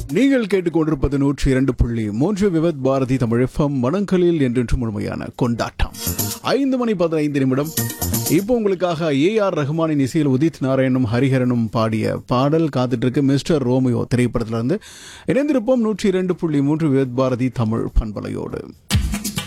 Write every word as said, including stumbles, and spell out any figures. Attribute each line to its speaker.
Speaker 1: நீங்கள் கேட்டுக்கொண்டிருப்பது நூற்றி இரண்டு புள்ளி மூன்று விவத் பாரதி தமிழ் எஃப்எம் மனங்களில் என்றென்று முழுமையான கொண்டாட்டம். ஐந்து மணி பதினைந்து நிமிடம். இப்போ உங்களுக்காக ஏ ஆர் ரஹ்மானின் இசையில் உதித் நாராயணும் ஹரிஹரனும் பாடிய பாடல் காத்துட்டு இருக்கு. மிஸ்டர் ரோமியோ திரைப்படத்திலிருந்து இணைந்திருப்போம் நூற்றி இரண்டு புள்ளி மூன்று விவத் பாரதி தமிழ் பண்பலையோடு.